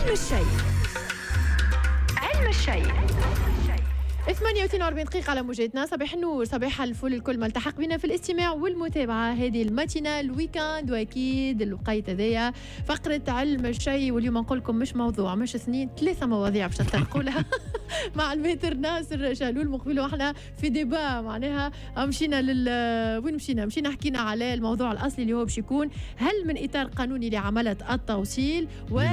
علم الشيء. 48 دقيقة على موجتنا. صباح النور، صباح الفل الكل ملتحق بنا في الاستماع والمتابعة. هذه الماتينال ويكاند، وأكيد الوقيت هذايا فقرة علم الشيء. واليوم نقول لكم مش موضوع مش اثنين، 3 مواضيع باش نطرقوا لها مع المتر ناصر شالول. مقبله احنا في ديبا معناها مشينا وين مشينا حكينا على الموضوع الأصلي اللي هو باش يكون هل من إطار قانوني لعملة التوصيل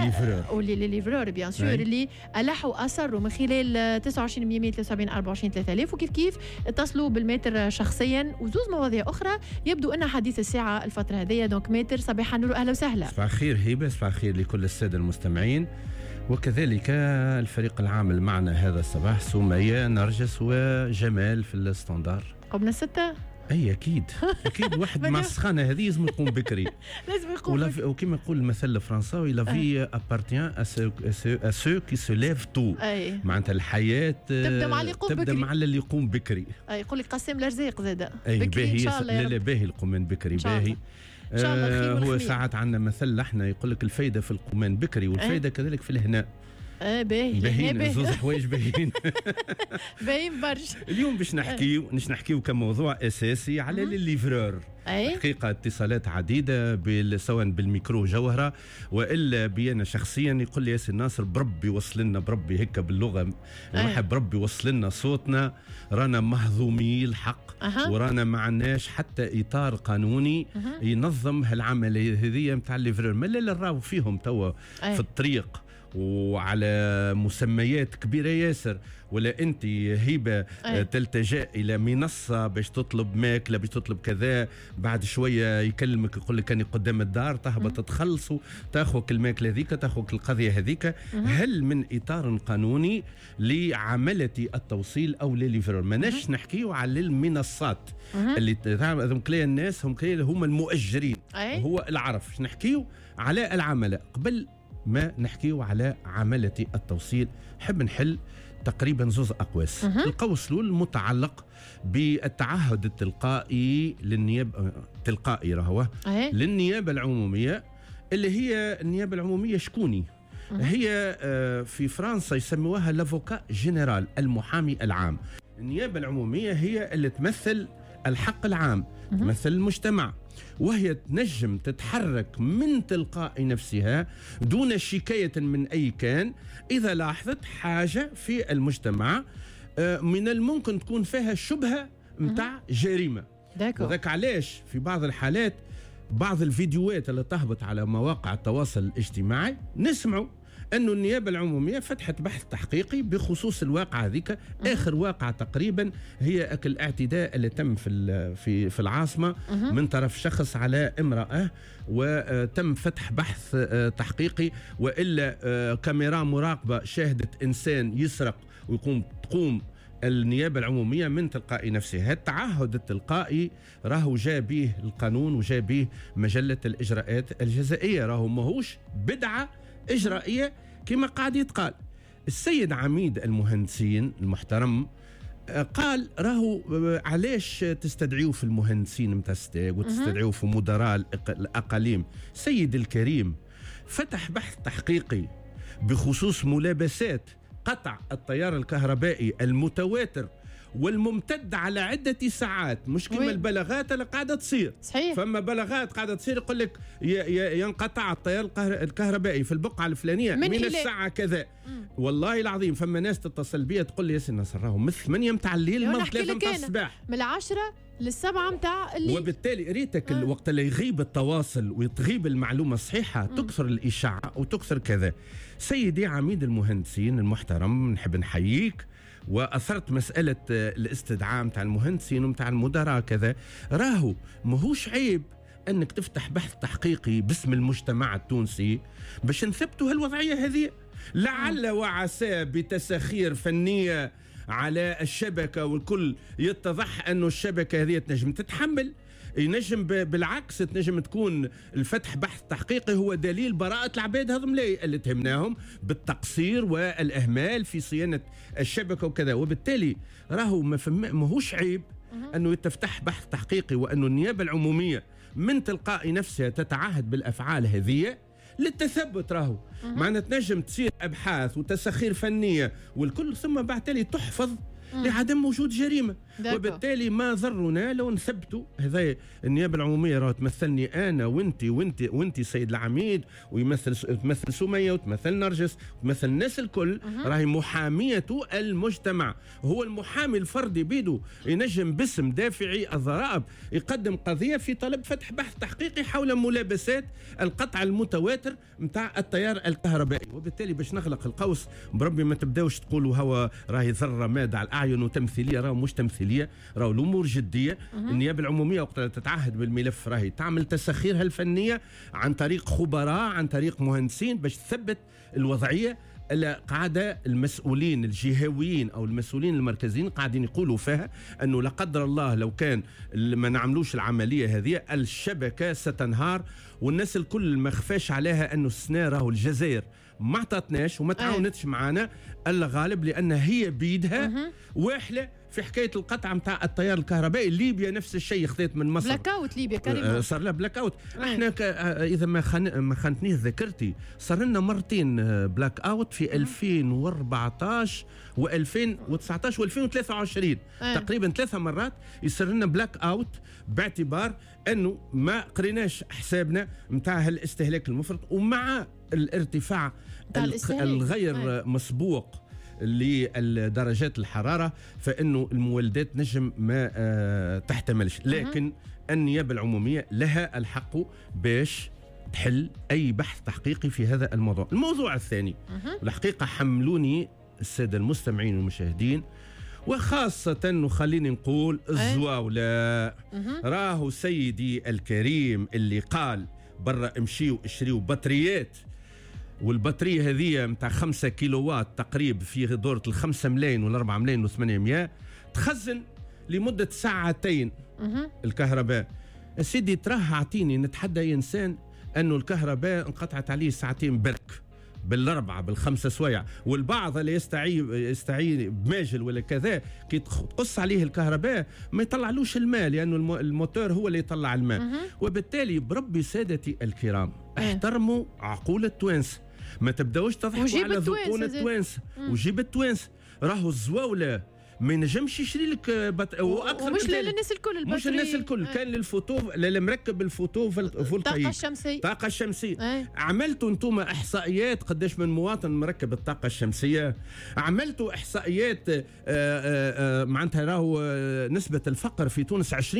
والليفرور بيان سور اللي ألحوا أصروا من خلال 29 173 24 3000. وكيف اتصلوا بالمتر شخصيا. وزوز مواضيع أخرى يبدو أنها حديث الساعة الفترة هذه. دونك متر صباح النور، أهلا وسهلا. صباح الخير هبة، صباح الخير لكل السادة المستمعين، وكذلك الفريق العامل معنا هذا الصباح، سمية، نرجس وجمال في الستاندار. قبنا 6 اي اكيد واحد مع السخانه هذه لازم يقوم بكري. لازم يقوم وكما يقول المثل الفرنساوي لا في ابارتيان ا سو كي سو ليف تو. معناتها الحياه تبدا مع اللي يقوم بكري. يقول لك قسم الارزاق زاده بكري ان شاء الله. لا باهي القومان بكري باهي ان شاء الله. هو ساعات عندنا مثل احنا يقول لك الفايده في القومان بكري والفايده كذلك في الهناء. باهين زوز حوايج باهين باهين برشا. اليوم باش نحكيو كموضوع اساسي على الليفرور. حقيقه اتصالات عديده سواء بالميكرو جوهره والا بينا شخصيا يقول لي ياسر ناصر بربي وصل لنا، بربي هيك باللغه نحب بربي وصل لنا صوتنا، رانا مهضومي الحق ورانا ما عندناش حتى اطار قانوني ينظم هالعمليه هذه نتاع الليفرور. ما لا نراو فيهم توا في الطريق وعلى مسميات كبيرة ياسر، ولا أنت هبة تلتجأ إلى منصة باش تطلب ماكلة باش تطلب كذا، بعد شوية يكلمك يقول لك أنا قدام الدار، تهبط تخلصوا تاخذك الماكلة ذيك تاخذك القضية هذيك. هل من إطار قانوني لعملة التوصيل أو لليفرور؟ ما ناش نحكيو على المنصات اللي تعمل الناس هم المؤجرين وهو العرف. نحكيو على العملة قبل ما نحكيو على عملة التوصيل. حب نحل تقريبا زوز أقواس. القوس الأول متعلق بالتعهد التلقائي للنيابة تلقائي راهو للنيابة العمومية، اللي هي النيابة العمومية شكوني. هي في فرنسا يسموها لافوكا جنرال، المحامي العام. النيابة العمومية هي اللي تمثل الحق العام، تمثل المجتمع، وهي تنجم تتحرك من تلقاء نفسها دون شكاية من أي كان إذا لاحظت حاجة في المجتمع من الممكن تكون فيها شبهة متاع جريمة. وذاك علاش في بعض الحالات بعض الفيديوهات اللي تهبط على مواقع التواصل الاجتماعي نسمعوا أنه النيابة العمومية فتحت بحث تحقيقي بخصوص الواقعة ذيك. آخر واقعة تقريبا هي الاعتداء اللي تم في العاصمة من طرف شخص على امرأة، وتم فتح بحث تحقيقي، وإلا كاميرا مراقبة شاهدت إنسان يسرق تقوم النيابة العمومية من تلقاء نفسها. التعهد التلقائي راهو جاء به القانون وجاء به مجلة الإجراءات الجزائية، راهو ماهوش بدعة إجرائية كما قاعد يتقال. السيد عميد المهندسين المحترم قال راهو علاش تستدعيوا في المهندسين متاع ستاغ وتستدعيوا في مدراء الأقاليم. سيد الكريم فتح بحث تحقيقي بخصوص ملابسات قطع التيار الكهربائي المتواتر والممتد على عدة ساعات، مش كما البلاغات اللي قاعدة تصير. صحيح. فما بلاغات قاعدة تصير يقول لك ينقطع التيار الكهربائي في البقعة الفلانية من الساعة كذا. والله العظيم فما ناس تتصل بيا تقول لي ياسر ناصر راهو مثل 8 متاع الليل من 3 متاع الصباح، من 10 لل7 متاع الليل. وبالتالي ريتك الوقت اللي يغيب التواصل وتغيب المعلومة الصحيحة تكثر الإشاعة وتكثر كذا. سيدي عميد المهندسين المحترم نحب نحييك، وأثرت مسألة الاستدعاء متاع المهندسين ومتاع المدراء كذا. راهو ماهوش عيب أنك تفتح بحث تحقيقي باسم المجتمع التونسي باش نثبتوا هالوضعية هذه، لعل وعسى بتساخير فنية على الشبكة والكل يتضح أنه الشبكة هذه تنجم تتحمل. ينجم بالعكس تنجم تكون الفتح بحث تحقيقي هو دليل براءة العباد هذم اللي تهمناهم بالتقصير والإهمال في صيانة الشبكة وكذا. وبالتالي راهو ماهوش عيب أنه يتفتح بحث تحقيقي، وأنه النيابة العمومية من تلقاء نفسها تتعهد بالأفعال هذه للتثبت راهو معناتها تنجم تصير ابحاث وتسخير فنيه والكل ثم بعد تالي تحفظ لعدم وجود جريمه. وبالتالي ما ضرنا لو نثبتوا هذا. النيابه العموميه راه تمثلني انا وانت سيد العميد، تمثل سميه وتمثل نرجس وتمثل الناس الكل. راهي محاميه المجتمع، هو المحامي الفردي بيدو ينجم باسم دافعي الضرائب يقدم قضيه في طلب فتح بحث تحقيقي حول ملابسات القطع المتواتر نتاع التيار الكهربائي. وبالتالي باش نغلق القوس بربي ما تبداوش تقولوا هو راهي ذره ماده على الاعين وتمثيليه، راه مش تمثيليه، راهو الامور جديه. النيابه العموميه وقت تتعهد بالملف راهي تعمل تسخيرها الفنيه عن طريق خبراء، عن طريق مهندسين باش تثبت الوضعيه اللي قاعده المسؤولين الجهويين او المسؤولين المركزيين قاعدين يقولوا فيها انه لا قدر الله لو كان ما نعملوش العمليه هذه الشبكه ستنهار. والناس الكل ما خفاش عليها انه السنه راهو الجزائر ما عطاتناش وما تعاونتش معنا الا غالب لان هي بيدها واحله في حكايه القطع نتاع التيار الكهربائي. ليبيا نفس الشيء خذت من مصر بلاك اوت، ليبيا كريم صار لها بلاك اوت. احنا اذا ما خانتنيش ذاكرتي صار لنا مرتين بلاك اوت في 2014 و2019 و2023 تقريبا 3 مرات يصير لنا بلاك اوت باعتبار انه ما قريناش حسابنا نتاع الاستهلاك المفرط ومع الارتفاع الغير مسبوق لدرجات الحرارة، فإنه المولدات نجم ما تحتملش. لكن النيابة العمومية لها الحق باش تحل أي بحث تحقيقي في هذا الموضوع. الموضوع الثاني الحقيقة حملوني السادة المستمعين والمشاهدين وخاصة وخليني نقول الزواولة. راهو سيدي الكريم اللي قال برا امشيوا اشتريوا بطاريات، والبطارية هذه متاع 5 كيلووات تقريبا في دورة 5 ملايين ولا 4 ملايين و800 تخزن لمدة 2 ساعة الكهرباء. سيدي تراه اعطيني نتحدى إنسان أنه الكهرباء انقطعت عليه 2 ساعة برك بال4 بال5 سوايع، والبعض اللي يستعين بماجل ولا كذا كي تقص عليه الكهرباء ما يطلعلوش الماء لأنه الموتور هو اللي يطلع الماء. وبالتالي بربي سادتي الكرام احترموا عقول التوانسة، ما تبداوش تضحكوا على ذقون التوانسة وجيب التوانسة. راهو الزواولة ما ينجمش يشري لك واكثر ومش للناس الكل مش الناس الكل كان للفوتو للمركب الفوتو فولتايك الطاقه الشمسيه. عملتوا انتم احصائيات قداش من مواطن مركب الطاقه الشمسيه؟ عملتوا احصائيات معناتها راهو نسبه الفقر في تونس 20%.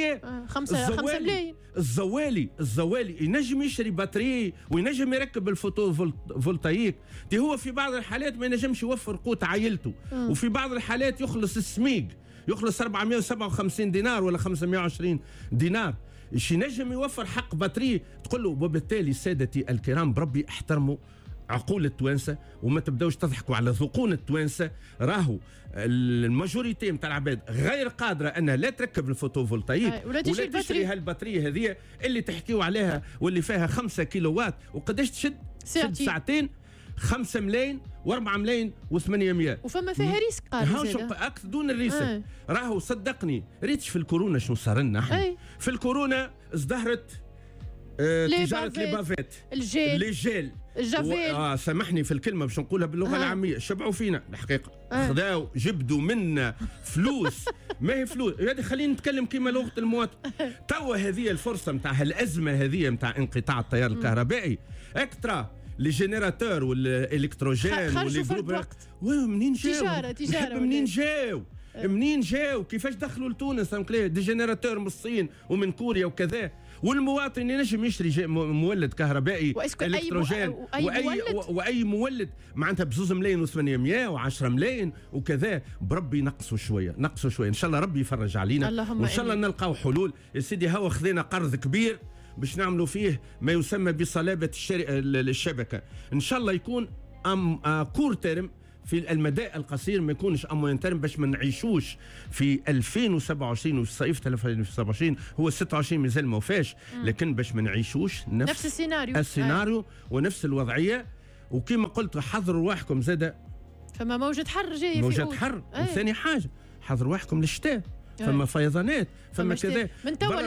5 ملايين. الزوالي ينجم يشتري بطاريه وينجم يركب الفوتو فولتايك، هو في بعض الحالات ما ينجمش يوفر قوت عائلته، وفي بعض الحالات يخلص السميق يخلص 457 دينار ولا 520 دينار، ايش ينجم يوفر حق بطاريه تقول له. وبالتالي سادتي الكرام بربي احترموا عقول التوانسه وما تبداوش تضحكوا على ذقون التوانسه. راهو الماجوريتي نتاع العباد غير قادره انها لا تركب الفوتوفولتايك ولا تشري هالبطاريه هذه اللي تحكيوا عليها واللي فيها 5 كيلووات وقداش تشد ساعتين 5 ملايين و4 ملايين و800 وفما فيها ريسك اكثر دون الريسك. راهو صدقني ريتش في الكورونا شنو صار لنا احنا في الكورونا ازدهرت تجاره لي بافيت الجيل الجافيل سامحني في الكلمه باش نقولها باللغه العاميه شبعوا فينا الحقيقه. خذاو جبدوا منا فلوس ما هي فلوس هذه خلينا نتكلم كيما لغه المواطن. توا هذه الفرصه نتاع الازمه هذه نتاع انقطاع التيار الكهربائي اكترا لي جينيراتور والالكتروجين والجروب منين جاو منين جاو كيفاش دخلوا لتونس دي جينيراتور من الصين ومن كوريا وكذا. والمواطن ينجم يشتري مولد كهربائي الكتروجين واي مولد معناتها ب2 ملايين و800 و10 ملايين وكذا. بربي نقصوا شويه ان شاء الله ربي يفرج علينا وان شاء الله نلقاو حلول. يا سيدي هو خذينا قرض كبير باش نعملوا فيه ما يسمى بصلابه الشبكه، ان شاء الله يكون كور تيرم في المدى القصير ما يكونش اموين تيرم باش ما نعيشوش في 2027 وفي صيف 2027 هو 26 مازال ما وفاش، لكن باش ما نعيشوش نفس السيناريو ونفس الوضعيه. وكما قلت حضروا رواحكم زاده فما موجة حر جايه موجة حر. وثاني حاجه حضروا رواحكم للشتاء فما فيضانات، فما كذا. من توا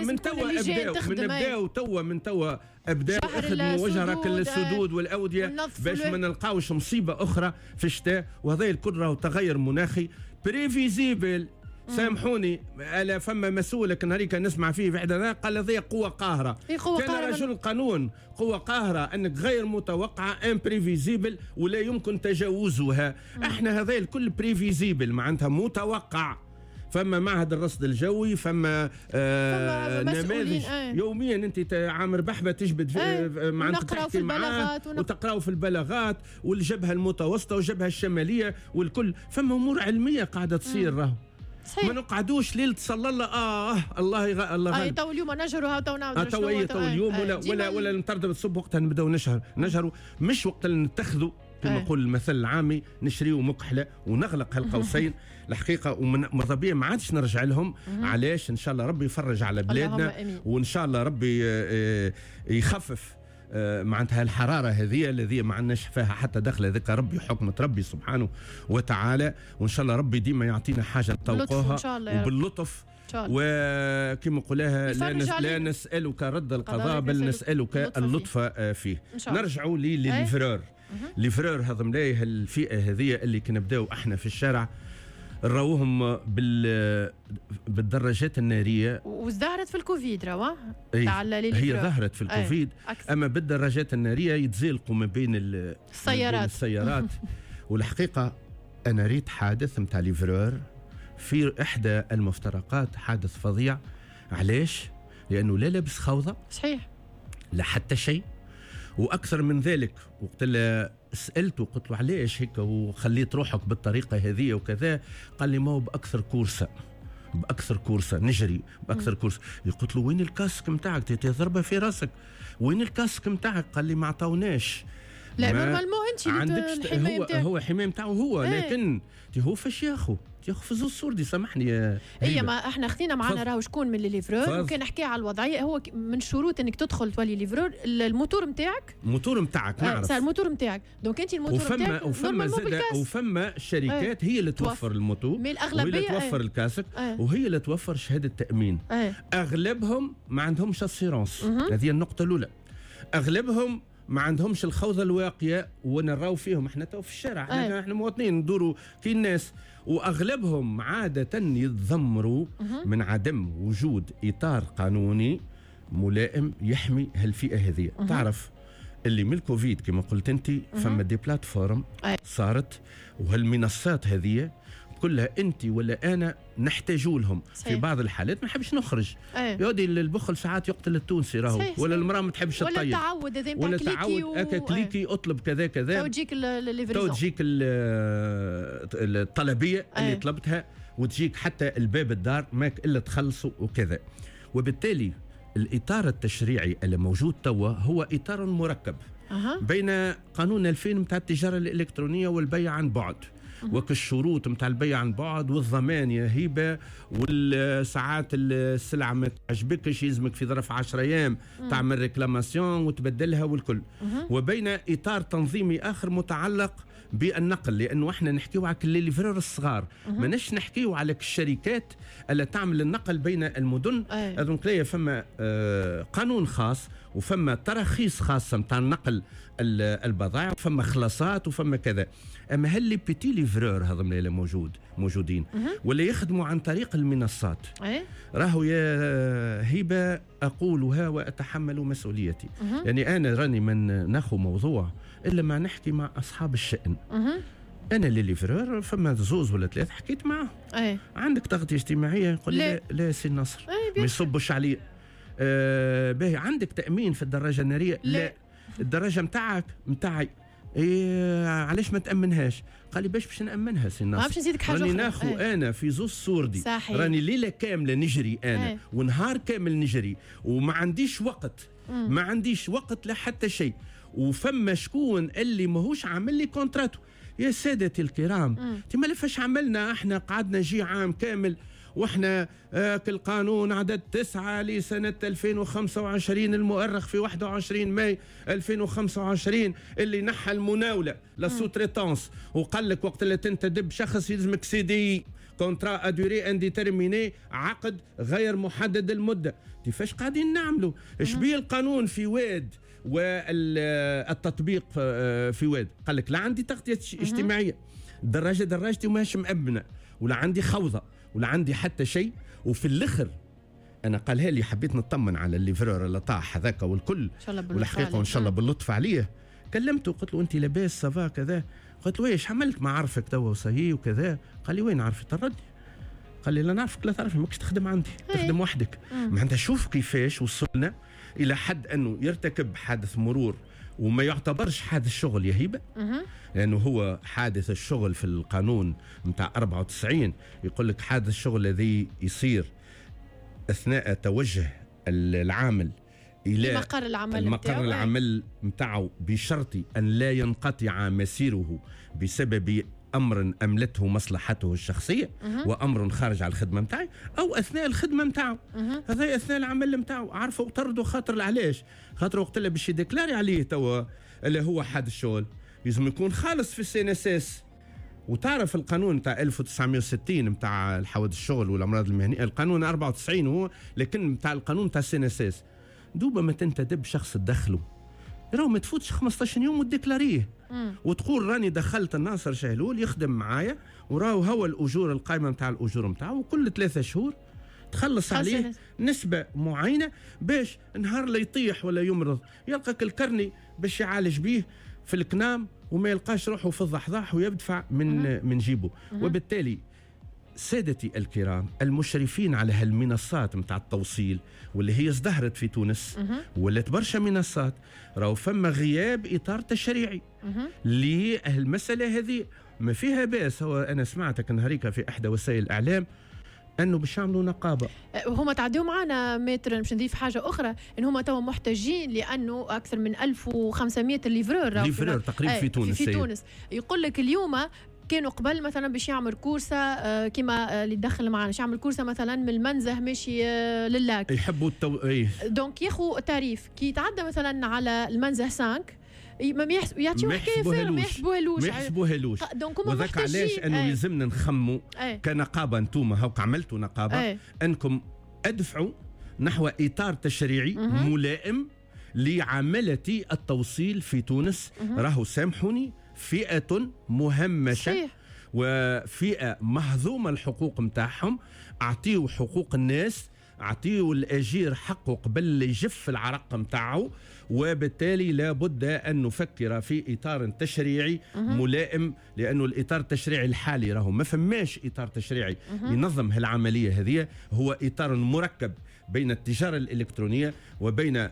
ابداو يخدموا وجه السدود والاوديه باش ما نلقاوش مصيبه اخرى في الشتاء. وهذا الكل راهو تغير مناخي بريفيزيبل. سامحوني، الا فما مسؤول كان نسمع فيه في احدى قال هذه قوه قاهره. كان رجل القانون قوه قاهره انك غير متوقعه امبريفيزيبل ولا يمكن تجاوزها. احنا هذا الكل بريفيزيبل معناتها متوقع. فما معهد الرصد الجوي، فما نماذج يوميا انت عامر بحبه تجبد معناتها تحكي معاه وتقراوا في البلاغات والجبهه المتوسطه والجبهه الشماليه والكل. فما امور علميه قاعده تصير راهو. ما نقعدوش ليل تصلى الله الله تو اليوم نجهروا تو نعاودوا تو اليوم ولا نتردد الصبح وقتها نبداو نجهروا مش وقت اللي نتخذوا كما يقول المثل العامي نشريو مكحله ونغلق هالقوسين. الحقيقه وماذا بيا ما عادش نرجع لهم. علاش؟ ان شاء الله ربي يفرج على بلادنا وان شاء الله ربي يخفف معناتها الحراره هذه الذي ما عندناش فيها حتى دخل. هذاك ربي حكمه ربي سبحانه وتعالى. وان شاء الله ربي ديما يعطينا حاجه نطوقوها وباللطف. وكما نقولها لا نسألك رد القضاء بل نسألك اللطف فيه. نرجعوا لليفرور. ليفرور هذا ملايه الفئة هذه اللي كنبداو احنا في الشارع نراوهم بالدراجات النارية. وازدهرت في الكوفيد روا هي ظهرت في الكوفيد. اما بالدراجات النارية يتزلقوا ما بين السيارات. والحقيقة انا ريت حادث متاع ليفرور في إحدى المفترقات، حادث فظيع. علاش؟ لأنه لا لابس خوضة صحيح لا حتى شيء. وأكثر من ذلك وقت اللي سألته قلت له علاش هيك وخليت روحك بالطريقة هذه وكذا، قال لي ما هو بأكثر كورسة نجري بأكثر كورسة. قلت له وين الكاسك متاعك؟ تضربه في راسك، وين الكاسك متاعك؟ قال لي ما عطاوناش. لا نورمالمون انت عندك هو حمايه متاعه هو. لكن هو فاش ياخذ في زوز سوردي. سامحني يا ما احنا خذينا معنا راهو شكون من الليفرور وكان نحكي على الوضعيه. هو من شروط انك تدخل تولي ليفرور الموتور نتاعك نعرف الموتور نتاعك. دونك انت الموتور نتاعك وفما شركات هي اللي توفر الموتور وهي اللي توفر الكاسك وهي اللي توفر شهاده تامين. اغلبهم ما عندهمش اسيرونس. هذه النقطه الاولى. اغلبهم ما عندهمش الخوذه الواقيه ونراو فيهم احنا تو في الشارع. احنا مواطنين ندوروا كي الناس. واغلبهم عاده يتذمروا من عدم وجود اطار قانوني ملائم يحمي هالفئه هذه. تعرف اللي من الكوفيد كما قلت انت فما دي بلاتفورم صارت وهالمنصات هذه كلها انت ولا انا نحتاجوا لهم. في بعض الحالات ما نحبش نخرج. يودي البخل ساعات يقتل التونسي راهو. ولا المراه ما تحبش تطيب ولا تعود هذا ولا تعود كليكي اطلب كذا توجيك توجيك الطلبيه اللي طلبتها وتجيك حتى الباب الدار ماك الا تخلصوا وكذا. وبالتالي الاطار التشريعي اللي موجود توا هو اطار مركب بين قانون 2000 نتاع التجاره الالكترونيه والبيع عن بعد وكالشروط نتاع البيع عن بعد والضمان يا هبه والساعات السلعه ما تعجبكش يلزمك في ظرف 10 ايام تعمل ريكلاماسيون وتبدلها والكل. وبين اطار تنظيمي اخر متعلق بالنقل لانه احنا نحكيو على الليفرور الصغار ماناش نحكيو على الشركات اللي تعمل النقل بين المدن. دونك لا فما قانون خاص وفما تراخيص خاصه نتاع نقل البضائع وفما خلاصات وفما كذا. اما هل لي بيتي ليفرور هذم اللي موجودين ولا يخدموا عن طريق المنصات. راهو يا هبه اقولها واتحمل مسؤوليتي. يعني انا راني من ناخذ موضوع الا ما نحكي مع اصحاب الشأن. انا اللي ليفرور فما زوز ولا ثلاث حكيت معه. عندك تغطيه اجتماعيه يقول لا سي نصر ما يصبش علي. باهي عندك تامين في الدراجه الناريه؟ لا. الدراجه متاعي علاش ما تامنهاش؟ قال لي باش نامنها سي ناصر. ما باش نزيدك حاجه راني ناخذ انا في زوز سوردي راني ليله كامله نجري انا ونهار كامل نجري وما عنديش وقت ما عنديش وقت لحتى شيء. وفما شكون اللي ماهوش عامل لي كونتراتو. يا سادتي الكرام تما لفاش عملنا احنا قعدنا جي عام كامل واحنا كالقانون عدد 9 لسنة 2025 المؤرخ في 21 ماي 2025 اللي نحى المناولة للسوتريتانس وقال لك وقت اللي تنتدب شخص يلزمك سي دي كونترا ادوري انديترميني، عقد غير محدد المده. كيفاش قاعدين نعملوا؟ ايش بيه القانون في واد والتطبيق في واد؟ قال لك لا عندي تغطيه اجتماعيه دراجتي وماش مأمنه، ولا عندي خوضه، ولا عندي حتى شيء. وفي الاخر انا قالها لي، حبيت نطمن على الليفرور اللي طاح هذاك والكل، والحقيقه وان شاء الله باللطف عليه. كلمته قلت له انت لاباس سافا كذا؟ قلت له ايش عملت؟ ما عرفك توا وصهي وكذا. قال لي وين عرفت؟ تردي. قال لي لا نعرفك لا تعرفني، ماكش تخدم عندي، تخدم وحدك. معناتها شوف كيفاش وصلنا الى حد انه يرتكب حادث مرور وما يعتبرش حادث شغل يا هبه، لانه هو حادث الشغل في القانون نتاع 94 يقول لك حادث الشغل الذي يصير اثناء توجه العامل الى المقر العمل نتاعو بشرط ان لا ينقطع مسيره بسبب امر املته مصلحته الشخصيه وامر خارج على الخدمه نتاعي، او اثناء الخدمه نتاعو. هذا اثناء العمل نتاعو. عارفه وطردوا خاطر علاش؟ خاطر وقت اللي باش يديكلاري عليه توا اللي هو حاد الشغل لازم يكون خالص في السي ان اس اس. وتعرف القانون نتاع 1960 نتاع الحوادث الشغل والامراض المهنيه، القانون 94 هو، لكن نتاع القانون نتاع السي ان اس اس دوبا ما تنتدب شخص تدخله راهو ما تفوتش 15 يوم وتديكلاريه وتقول راني دخلت الناصر شهلول يخدم معايا وراهو هو الاجور القائمه نتاع الاجور نتاعو، وكل 3 شهور تخلص عليه نسبه معينه باش نهار لا يطيح ولا يمرض يلقاك الكرني باش يعالج بيه في الكنام وما يلقاش روحه في الضحضاح ويدفع من جيبه. وبالتالي سادتي الكرام المشرفين على هالمنصات متاع التوصيل واللي هي ازدهرت في تونس ولات برشا منصات، راهو فما غياب اطار تشريعي للمساله هذه. ما فيها باس. هو انا سمعتك نهاريك في احدى وسائل الاعلام انه باش يعملوا نقابه. هما تعديوا معنا متر. باش نضيف حاجه اخرى، ان هما توا محتاجين لانه اكثر من 1500 ليفرور تقريبا في تونس. في تونس يقول لك اليوم كانوا قبل مثلا باش يعمل كورسه كيما اللي دخل معنا باش يعمل كورسه مثلا من المنزه ماشي للاك يحبوا دونك ياخذوا تعريف كي يتعدى مثلا على المنزه 5 ما يعطيو حكايه فارغه، ما يحسبوهالوش. دونك هما وذاك علاش انه يلزمنا نخموا كنقابه. انتم هاك عملتوا نقابه انكم ادفعوا نحو اطار تشريعي ملائم لعملة التوصيل في تونس. راهو سامحوني فئة مهمشة وفئة مهضومة الحقوق متاعهم. أعطيوا حقوق الناس، أعطيوا الأجير حقه قبل يجف العرق متاعه. وبالتالي لابد أن نفكر في إطار تشريعي ملائم، لأنه الإطار التشريعي الحالي راهو ما فماش إطار تشريعي ينظم هالعملية هذه. هو إطار مركب بين التجارة الإلكترونية وبين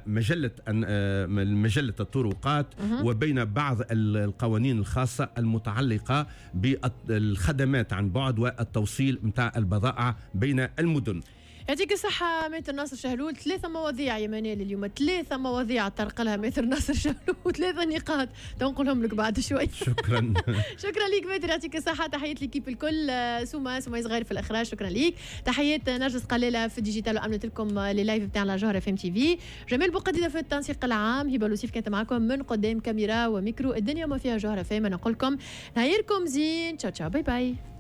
مجلة الطرقات وبين بعض القوانين الخاصة المتعلقة بالخدمات عن بعد والتوصيل متاع البضائع بين المدن. يعطيك الصحة متر ناصر شهلول. 3 مواضيع يا منال اليوم، 3 مواضيع طرق لها متر ناصر شهلول و3 نقاط تنقلهم لك بعد شوي. شكرا. شكرا ليك متر، يعطيك الصحة. تحيات ليكيب الكل، سوما صغير في الإخراج، شكرا ليك. تحيات نرجس قليلة في الديجيتال، وأمنت لكم لي لايف بتاع لا جوهرة FM TV. جمال بوقديدة في التنسيق العام. هبة لوسيف كانت معكم من قدام كاميرا وميكرو. الدنيا ما فيها جوهرة FM. أنا نقول لكم نهاركم زين. تشاو تشاو، باي باي.